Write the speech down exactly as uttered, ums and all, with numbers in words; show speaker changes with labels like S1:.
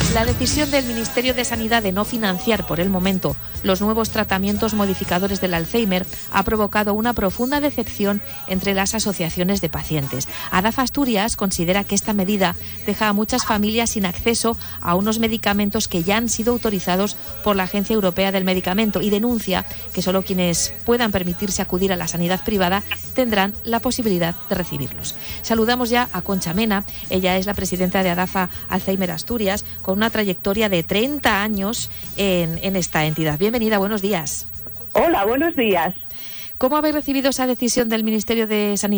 S1: La decisión del Ministerio de Sanidad de no financiar por el momento los nuevos tratamientos modificadores del Alzheimer ha provocado una profunda decepción entre las asociaciones de pacientes. ADAFA Asturias considera que esta medida deja a muchas familias sin acceso a unos medicamentos que ya han sido autorizados por la Agencia Europea del Medicamento y denuncia que solo quienes puedan permitirse acudir a la sanidad privada tendrán la posibilidad de recibirlos. Saludamos ya a Concha Mena. Ella es la presidenta de ADAFA Alzheimer Asturias, con una trayectoria de treinta años en, en esta entidad. Bienvenida, buenos días.
S2: Hola, buenos días.
S1: ¿Cómo habéis recibido esa decisión del Ministerio de Sanidad?